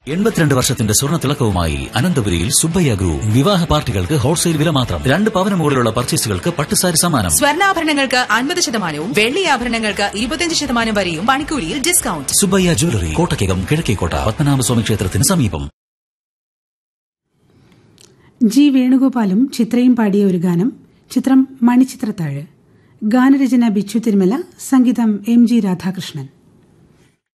82 വർഷത്തിന്റെ സ്വർണ്ണ തിളക്കവുമായി അനന്തപുരിയിൽ സുബ്ബയ്യ ഗ്രൂപ്പ്. വിവാഹ പാർട്ടികൾക്ക് ഹോൾസെയിൽ വില മാത്രം. 2 പവന് മുകളിലുള്ള പർച്ചേസുകൾക്ക് പട്ടുസാരി സമ്മാനം. സ്വർണ്ണാഭരണങ്ങൾക്ക് 50% വെള്ളി ആഭരണങ്ങൾക്ക് 25% വരെയും പണിക്കൂലിയിൽ ഡിസ്കൗണ്ട്. സുബ്ബയ്യ ജ്വല്ലറി, കോട്ടയ്ക്കകം, കിഴക്കേക്കോട്ട, പത്മനാഭസ്വാമി ക്ഷേത്രത്തിന് സമീപം. ജി വേണുഗോപാലും ചിത്രയും പാടിയ ഒരു ഗാനം. ചിത്രം മണിച്ചിത്രത്താഴ്. ഗാനരചന ബിച്ചു തിരുമല, സംഗീതം എം ജി രാധാകൃഷ്ണൻ.